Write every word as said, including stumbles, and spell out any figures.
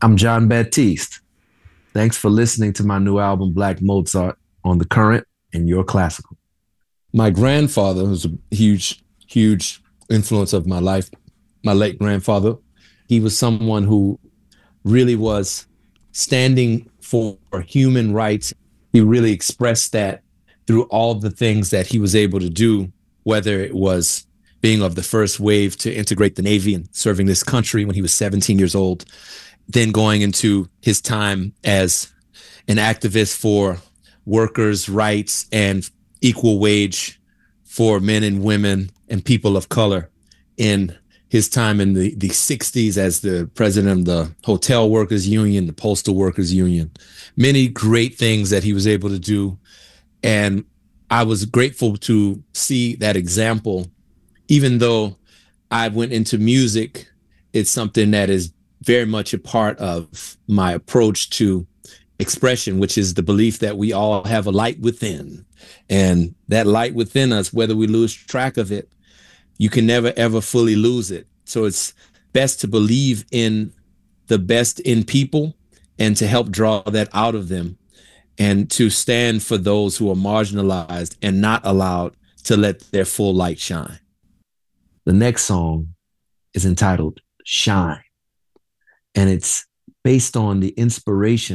I'm John Baptiste. Thanks for listening to my new album, Black Mozart, on The Current and Your Classical. My grandfather was a huge, huge influence of my life. My late grandfather, he was someone who really was standing for human rights. He really expressed that through all the things that he was able to do, whether it was being of the first wave to integrate the Navy and serving this country when he was seventeen years old, then going into his time as an activist for workers' rights and equal wage for men and women and people of color, in his time in the, the sixties as the president of the Hotel Workers Union, the Postal Workers Union. Many great things that he was able to do. And I was grateful to see that example. Even though I went into music, it's something that is very much a part of my approach to expression, which is the belief that we all have a light within. And that light within us, whether we lose track of it, you can never, ever fully lose it. So it's best to believe in the best in people and to help draw that out of them, and to stand for those who are marginalized and not allowed to let their full light shine. The next song is entitled Shine, and it's based on the inspiration